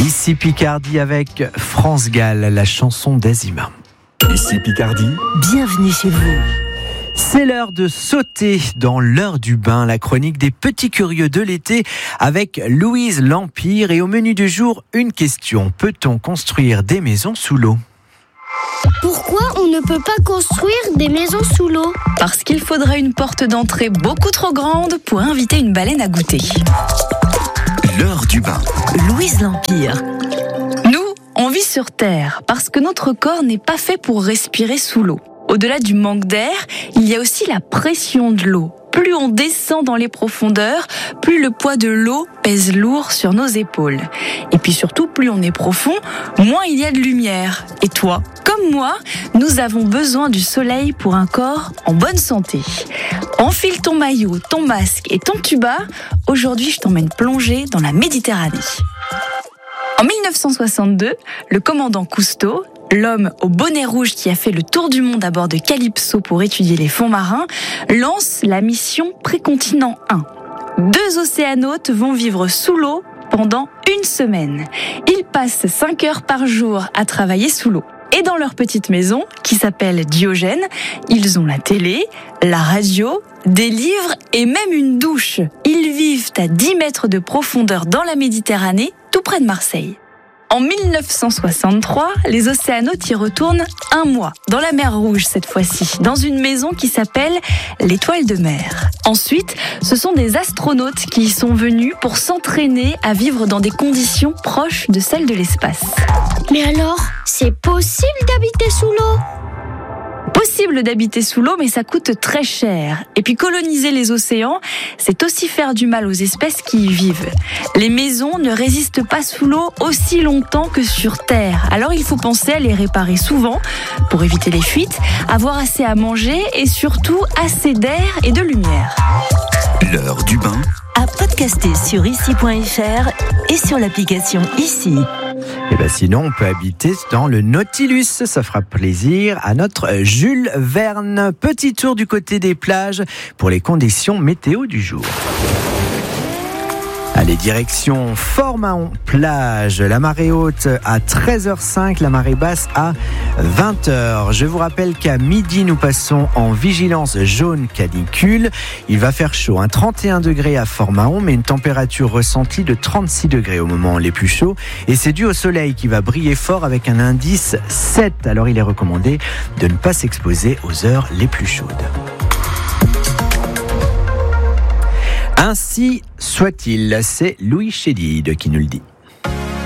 Ici Picardie avec France Gall, la chanson d'Azima. Ici Picardie. Bienvenue chez vous. C'est l'heure de sauter dans l'heure du bain, la chronique des petits curieux de l'été avec Louise L'Empire. Et au menu du jour, une question. Peut-on construire des maisons sous l'eau ? Pourquoi on ne peut pas construire des maisons sous l'eau ? Parce qu'il faudrait une porte d'entrée beaucoup trop grande pour inviter une baleine à goûter. L'heure du bain. Louise L'Empire. Nous, on vit sur Terre parce que notre corps n'est pas fait pour respirer sous l'eau. Au-delà du manque d'air, il y a aussi la pression de l'eau. Plus on descend dans les profondeurs, plus le poids de l'eau pèse lourd sur nos épaules. Et puis surtout, plus on est profond, moins il y a de lumière. Et toi, comme moi, nous avons besoin du soleil pour un corps en bonne santé. Enfile ton maillot, ton masque et ton tuba. Aujourd'hui, je t'emmène plonger dans la Méditerranée. En 1962, le commandant Cousteau, l'homme au bonnet rouge qui a fait le tour du monde à bord de Calypso pour étudier les fonds marins, lance la mission Précontinent 1. 2 océanautes vont vivre sous l'eau pendant une semaine. Ils passent 5 heures par jour à travailler sous l'eau. Et dans leur petite maison, qui s'appelle Diogène, ils ont la télé, la radio, des livres et même une douche. Ils vivent à 10 mètres de profondeur dans la Méditerranée, tout près de Marseille. En 1963, les océanautes y retournent 1 mois, dans la mer Rouge cette fois-ci, dans une maison qui s'appelle l'Étoile de mer. Ensuite, ce sont des astronautes qui y sont venus pour s'entraîner à vivre dans des conditions proches de celles de l'espace. Mais alors, c'est possible d'habiter sous l'eau ? Possible d'habiter sous l'eau, mais ça coûte très cher. Et puis coloniser les océans, c'est aussi faire du mal aux espèces qui y vivent. Les maisons ne résistent pas sous l'eau aussi longtemps que sur Terre. Alors il faut penser à les réparer souvent pour éviter les fuites, avoir assez à manger et surtout assez d'air et de lumière. L'heure du bain. À podcaster sur ici.fr et sur l'application Ici. Et bien sinon, on peut habiter dans le Nautilus. Ça fera plaisir à notre Jules Verne. Petit tour du côté des plages pour les conditions météo du jour. Allez, direction Fort-Mahon, plage. La marée haute à 13h05, la marée basse à 20h. Je vous rappelle qu'à midi, nous passons en vigilance jaune canicule. Il va faire chaud, 31 degrés à Fort-Mahon, mais une température ressentie de 36 degrés au moment les plus chauds. Et c'est dû au soleil qui va briller fort avec un indice 7. Alors il est recommandé de ne pas s'exposer aux heures les plus chaudes. Ainsi soit-il, c'est Louis Chédid qui nous le dit.